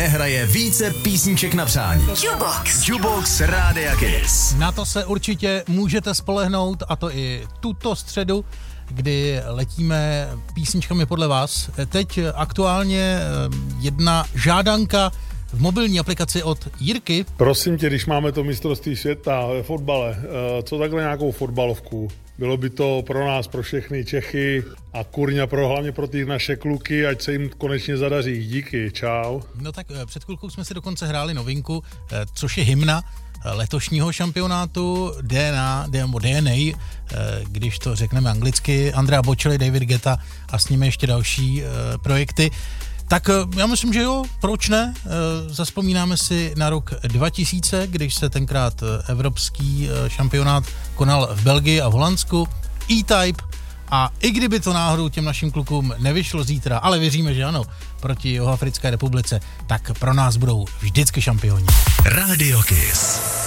nehraje více písniček na přání. Jukebox Rádia Kiss. Na to se určitě můžete spolehnout, a to i tuto středu, kdy letíme písničkami podle vás. Teď aktuálně jedna žádanka v mobilní aplikaci od Jirky. Prosím tě, když máme to mistrovství světa ve fotbale, co takhle nějakou fotbalovku? Bylo by to pro nás, pro všechny Čechy a kurňa hlavně pro ty naše kluky, ať se jim konečně zadaří. Díky, čau. No tak před chvilkou jsme si dokonce hráli novinku, což je hymna letošního šampionátu DNA, když to řekneme anglicky, Andrea Bocelli, David Guetta a s nimi ještě další projekty. Tak já myslím, že jo, proč ne? Zazpomínáme si na rok 2000, když se tenkrát evropský šampionát konal v Belgii a v Holandsku. E-Type, a i kdyby to náhodou těm našim klukům nevyšlo zítra, ale věříme, že ano, proti Jihoafrické republice, tak pro nás budou vždycky šampioni. Radio Kiss.